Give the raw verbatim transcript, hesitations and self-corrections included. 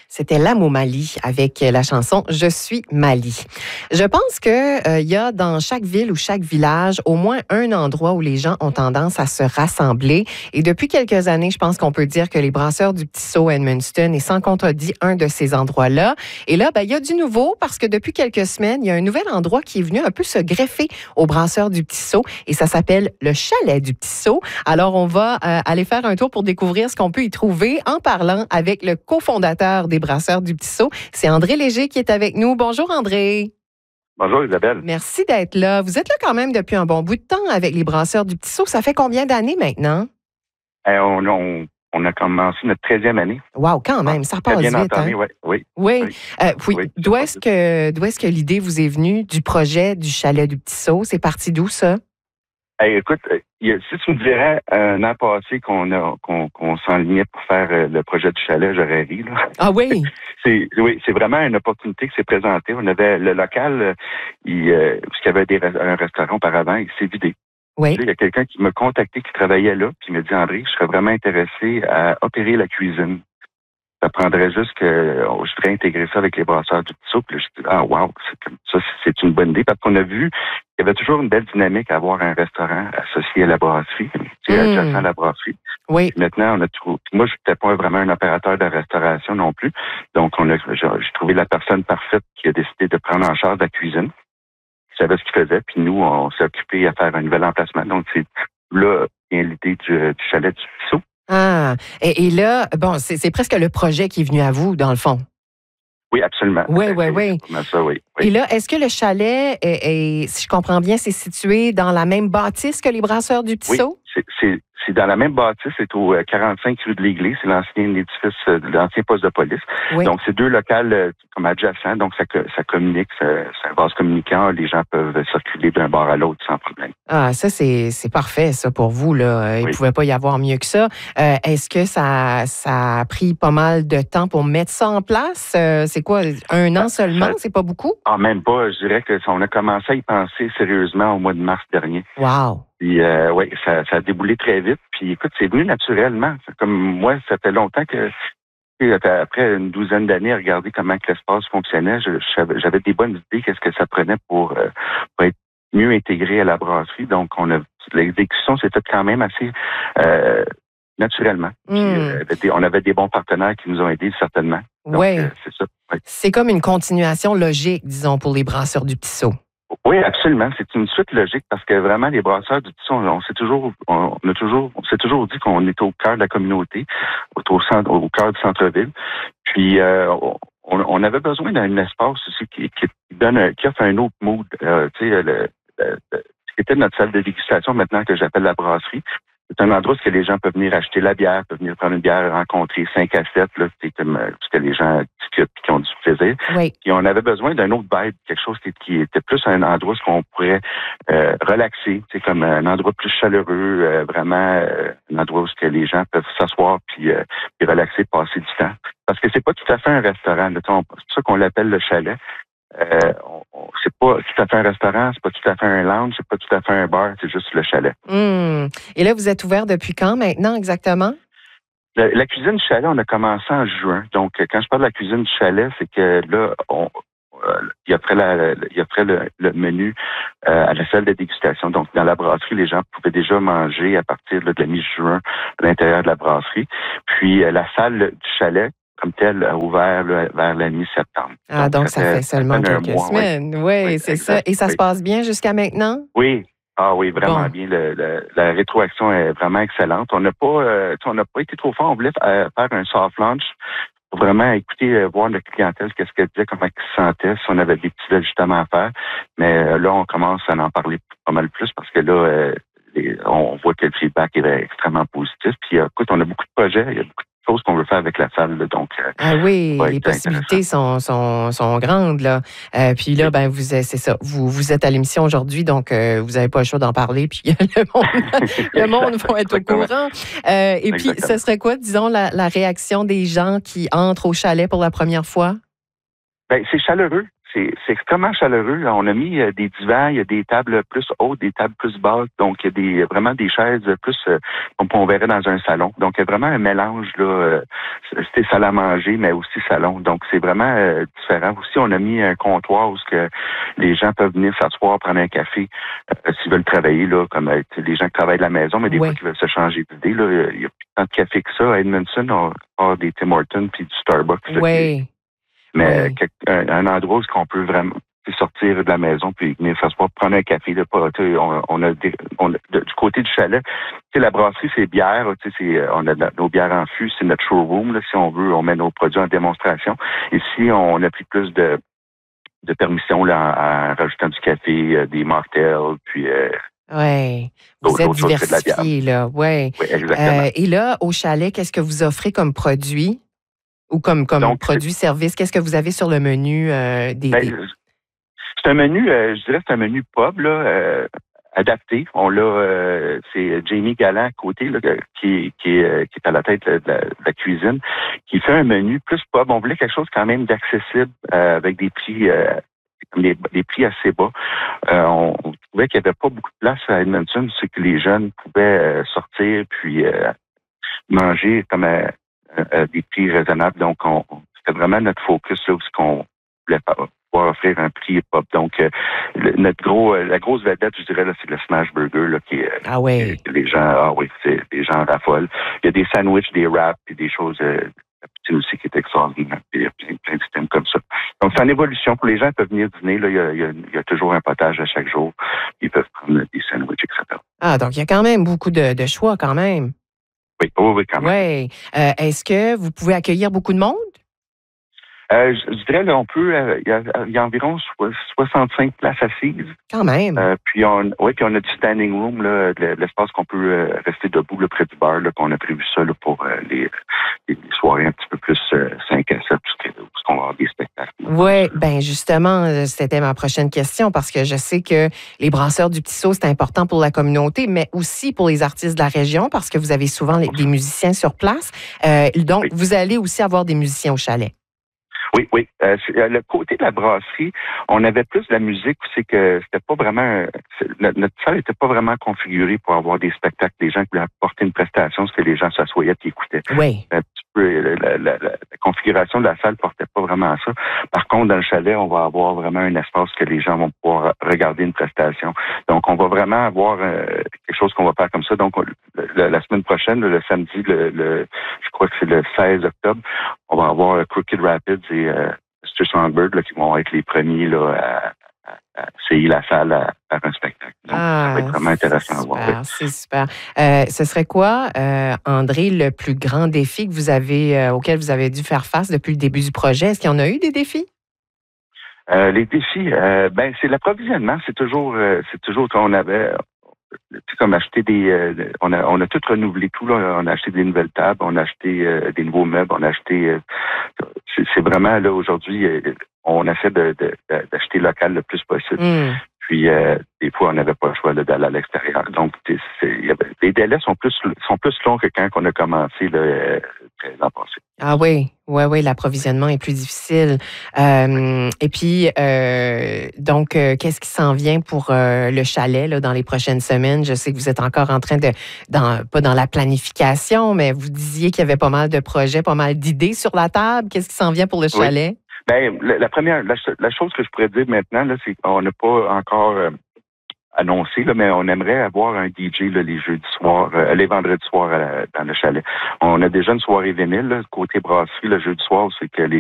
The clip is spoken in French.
C'était L'âme au Mali avec la chanson « Je suis Mali ». Je pense qu'il euh, y a dans chaque ville ou chaque village au moins un endroit où les gens ont tendance à se rassembler. Et depuis quelques années, je pense qu'on peut dire que les Brasseurs du Petit Saut Edmundston est sans contredit un de ces endroits-là. Et là, ben, il y a du nouveau parce que depuis quelques semaines, il y a un nouvel endroit qui est venu un peu se greffer aux Brasseurs du Petit Saut et ça s'appelle le Chalet du Petit Saut. Alors, on va euh, aller faire un tour pour découvrir ce qu'on peut y trouver en parlant avec le cofondateur des Brasseurs du Petit Saut. C'est André Léger qui est avec nous. Bonjour, André. Bonjour, Isabelle. Merci d'être là. Vous êtes là quand même depuis un bon bout de temps avec les Brasseurs du Petit Saut. Ça fait combien d'années maintenant? Euh, on, on, on a commencé notre treizième année. Wow, quand même, ça passe bien vite. entamé, Hein? ouais, oui. Oui. Oui. Euh, oui. oui D'où est-ce que, d'où est-ce que l'idée vous est venue du projet du Chalet du Petit Saut? C'est parti d'où, ça? Hey, écoute, y a, si tu me dirais un an passé qu'on a qu'on, qu'on s'enlignait pour faire euh, le projet du chalet, j'aurais ri. Là. Ah oui? c'est oui, c'est vraiment une opportunité qui s'est présentée. On avait le local, il, euh, parce qu'il y avait des, un restaurant auparavant, il s'est vidé. Oui. Il y a quelqu'un qui m'a contacté, qui travaillait là, puis il m'a dit, André, je serais vraiment intéressé à opérer la cuisine. Ça prendrait juste que je voudrais intégrer ça avec les Brasseurs du Petit Saut. Puis là, je dis, ah, wow, c'est, ça, c'est une bonne idée parce qu'on a vu qu'il y avait toujours une belle dynamique à avoir un restaurant associé à la brasserie, tu sais, mmh. adjacent à la brasserie. Oui. Puis maintenant, on a trouvé. Moi, je n'étais pas vraiment un opérateur de restauration non plus. Donc, on a, j'ai trouvé la personne parfaite qui a décidé de prendre en charge la cuisine. Il savait ce qu'il faisait. Puis nous, on s'est occupé à faire un nouvel emplacement. Donc, c'est là vient l'idée du, du chalet du Petit Saut. Ah, et, et là, bon, c'est, c'est presque le projet qui est venu à vous, dans le fond. Oui, absolument. Oui, oui, oui. Ça, oui, oui. Et là, est-ce que le chalet, est, est, si je comprends bien, c'est situé dans la même bâtisse que les Brasseurs du Petit oui, Saut? C'est, c'est, c'est dans la même bâtisse, c'est au quarante-cinq rue de l'Église, c'est l'ancien édifice, l'ancien poste de police. Oui. Donc, c'est deux locales comme adjacents, donc ça, ça communique, ça, c'est un vase communicant, les gens peuvent circuler d'un bord à l'autre sans problème. Ah, ça, c'est, c'est parfait, ça, pour vous, là. Il ne oui. pouvait pas y avoir mieux que ça. Euh, est-ce que ça, ça a pris pas mal de temps pour mettre ça en place? Euh, c'est quoi, un an ça, seulement? Ça, c'est pas beaucoup? Ah, même pas. Je dirais que on a commencé à y penser sérieusement au mois de mars dernier. Wow! Puis, euh, oui, ça, ça a déboulé très vite. Puis, écoute, c'est venu naturellement. Comme moi, ça fait longtemps que, après une douzaine d'années à regarder comment que l'espace fonctionnait, je, j'avais des bonnes idées, qu'est-ce que ça prenait pour, euh, pour être mieux intégré à la brasserie. Donc, on a l'exécution s'est faite quand même assez euh, naturellement. Mm. Puis, euh, des, on avait des bons partenaires qui nous ont aidés, certainement. Oui. Euh, c'est ça. Ouais. C'est comme une continuation logique, disons, pour les Brasseurs du Petit Saut. Oui, absolument. C'est une suite logique parce que vraiment, les Brasseurs du Petit Saut, on, on s'est toujours, on, on a toujours, on s'est toujours dit qu'on était au cœur de la communauté, au, au, centre, au cœur du centre-ville. Puis, euh, on, on avait besoin d'un espace aussi qui, qui donne, qui offre un autre mood. Euh, tu sais, le, le, le, ce qui était notre salle de dégustation maintenant que j'appelle la brasserie. C'est un endroit où les gens peuvent venir acheter la bière, peuvent venir prendre une bière, rencontrer cinq à sept, là, c'est comme parce que les gens discutent et qui ont du plaisir. Oui. Puis on avait besoin d'un autre vibe, quelque chose qui, qui était plus un endroit où on pourrait euh, relaxer, c'est comme un endroit plus chaleureux, euh, vraiment euh, un endroit où que les gens peuvent s'asseoir puis, euh, puis relaxer, passer du temps. Parce que c'est pas tout à fait un restaurant, là, c'est pour ça qu'on l'appelle le chalet. Euh, on, on, c'est pas tout à fait un restaurant, c'est pas tout à fait un lounge, c'est pas tout à fait un bar, c'est juste le chalet. Mmh. Et là, vous êtes ouvert depuis quand maintenant exactement? La, la cuisine du chalet, on a commencé en juin. Donc, quand je parle de la cuisine du chalet, c'est que là, on, euh, il y a la, il y a le, le menu euh, à la salle de dégustation. Donc, dans la brasserie, les gens pouvaient déjà manger à partir là, de la mi-juin à l'intérieur de la brasserie. Puis, euh, la salle du chalet, comme tel, a ouvert là, vers la mi-septembre. Ah, donc, donc ça, ça fait seulement ça quelques mois, semaines. Oui, oui, oui c'est exact, ça. Et ça oui. se passe bien jusqu'à maintenant? Oui. Ah oui, vraiment bon. bien. Le, le, la rétroaction est vraiment excellente. On n'a pas, euh, on n'a pas été trop fort. On voulait faire un soft launch pour vraiment écouter, euh, voir notre clientèle, qu'est-ce qu'elle disait, comment elle se sentait, si on avait des petits ajustements à faire. Mais euh, là, on commence à en parler pas mal plus parce que là, euh, les, on voit que le feedback est extrêmement positif. Puis, écoute, on a beaucoup de projets, il y a beaucoup de choses qu'on veut faire avec la salle. Là, donc, euh, ah oui, les possibilités sont, sont, sont grandes. Là. Euh, puis là, ben, vous, c'est ça. Vous, vous êtes à l'émission aujourd'hui, donc euh, vous n'avez pas le choix d'en parler. Puis le monde, le monde va être au courant. Euh, et puis, ce serait quoi, disons, la, la réaction des gens qui entrent au chalet pour la première fois? Ben, c'est chaleureux. c'est, c'est extrêmement chaleureux. On a mis euh, des divans, il y a des tables plus hautes, des tables plus basses, donc il y a des, vraiment des chaises plus euh, comme on verrait dans un salon. Donc il y a vraiment un mélange là, euh, c'était salle à manger, mais aussi salon. Donc c'est vraiment euh, différent. Aussi, on a mis un comptoir où ce que les gens peuvent venir s'asseoir, prendre un café euh, s'ils veulent travailler, là, comme euh, les gens qui travaillent de la maison, mais des Oui. fois qui veulent se changer d'idée. Là, il y a plus tant de café que ça. À Edmondson, on a des Tim Hortons puis du Starbucks. Là, Oui. mais Oui. un, un endroit où on peut vraiment sortir de la maison puis venir s'asseoir, prendre un café. Là, pas, on, on a, des, on a de, du côté du chalet, la brasserie, c'est bière. C'est, on a nos bières en fût, c'est notre showroom. Là, si on veut, on met nos produits en démonstration. Ici, on a pris plus de, de permission là, en, en rajoutant du café, des mocktails, puis... Euh, oui, vous êtes diversifié, là. Ouais. Oui, exactement. Euh, et là, au chalet, qu'est-ce que vous offrez comme produit ou comme, comme Donc, produit-service? Qu'est-ce que vous avez sur le menu euh, des, ben, des... C'est un menu, euh, je dirais, c'est un menu pub, là, euh, adapté. On l'a, euh, c'est Jamie Galland à côté, là, qui, qui, est, qui est à la tête de la, de la cuisine, qui fait un menu plus pub. On voulait quelque chose quand même d'accessible, euh, avec des prix, euh, des, des prix assez bas. Euh, on, on trouvait qu'il n'y avait pas beaucoup de place à Edmonton, c'est que les jeunes pouvaient euh, sortir puis euh, manger comme à, à, à des prix raisonnables. Donc, on, c'était vraiment notre focus là où ce qu'on voulait pouvoir offrir un prix pop. Donc, euh, le, notre gros, euh, la grosse vedette, je dirais, là, c'est le Smash Burger, là, qui est, ah ouais. que les gens, ah oui, c'est, les gens raffolent. Il y a des sandwichs, des wraps, puis des choses, euh, la poutine aussi qui est extraordinaire. Il y a plein, plein de systèmes comme ça. Donc, c'est en évolution. Pour les gens qui peuvent venir dîner, là, il y a, il y a, il y a toujours un potage à chaque jour. Ils peuvent prendre des sandwichs, et cetera. Ah, donc il y a quand même beaucoup de, de choix, quand même. Oui, oui, oui, quand même. Oui. Euh, est-ce que vous pouvez accueillir beaucoup de monde? Euh, je, je dirais, là, on peut, euh, il, y a, il y a environ soixante-cinq places assises. Quand même. Euh, puis on, ouais, puis on a du standing room, là, l'espace qu'on peut euh, rester debout là, près du bar, là, qu'on a prévu ça là, pour euh, les, les soirées un petit peu plus euh, cinq à sept, parce qu'on va avoir des spectacles. Oui, ben justement, c'était ma prochaine question, parce que je sais que les brasseurs du Petit Saut, c'est important pour la communauté, mais aussi pour les artistes de la région, parce que vous avez souvent les, des musiciens sur place. Euh, donc, oui. Vous allez aussi avoir des musiciens au chalet. Oui, oui. Euh, le côté de la brasserie, on avait plus de la musique, c'est que c'était pas vraiment, notre, notre salle n'était pas vraiment configurée pour avoir des spectacles, des gens qui voulaient apporter une prestation, c'est que les gens s'assoyaient et écoutaient. Oui. Un petit peu, la, la, la, la configuration de la salle portait pas vraiment à ça. Par contre, dans le chalet, on va avoir vraiment un espace que les gens vont pouvoir regarder une prestation. Donc, on va vraiment avoir euh, quelque chose qu'on va faire comme ça. Donc, le, la semaine prochaine, le samedi, le, le je crois que c'est le seize octobre, on va avoir Crooked Rapids et euh, mister Songbird là, qui vont être les premiers là, à, à, à essayer la salle à faire un spectacle. Donc, ah, ça va être vraiment intéressant à voir. Oui. C'est super. Euh, ce serait quoi, euh, André, le plus grand défi que vous avez, euh, auquel vous avez dû faire face depuis le début du projet? Est-ce qu'il y en a eu des défis? Euh, les défis, euh, ben c'est l'approvisionnement. C'est toujours, euh, c'est toujours qu'on avait. Tu sais, comme acheter des, euh, on a, on a tout renouvelé tout là. On a acheté des nouvelles tables, on a acheté euh, des nouveaux meubles, on a acheté. Euh, c'est, c'est vraiment là aujourd'hui, euh, on essaie de, de, d'acheter local le plus possible. Mm. Puis euh, des fois, on n'avait pas le choix là, d'aller à l'extérieur. Donc, c'est, c'est, y avait, les délais sont plus sont plus longs que quand on a commencé le treize ans passés. Ah oui, oui, oui, l'approvisionnement est plus difficile. Euh, et puis, euh, donc, euh, qu'est-ce qui s'en vient pour euh, le chalet là, dans les prochaines semaines? Je sais que vous êtes encore en train de, dans, pas dans la planification, mais vous disiez qu'il y avait pas mal de projets, pas mal d'idées sur la table. Qu'est-ce qui s'en vient pour le chalet? Oui. Ben, la, la première, la, la chose que je pourrais dire maintenant, là, c'est qu'on n'a pas encore euh, annoncé, là, mais on aimerait avoir un D J là, les jeudis soirs, euh, les vendredis soirs euh, dans le chalet. On a déjà une soirée vinyle, là, côté brasserie, le jeudi soir, c'est que les